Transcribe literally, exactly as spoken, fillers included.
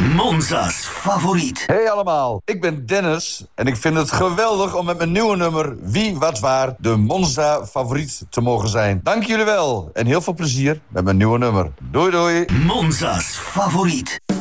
Monza's favoriet. Hey allemaal, ik ben Dennis en ik vind het geweldig om met mijn nieuwe nummer Wie Wat Waar de Monza favoriet te mogen zijn. Dank jullie wel en heel veel plezier met mijn nieuwe nummer. Doei doei. Monza's favoriet.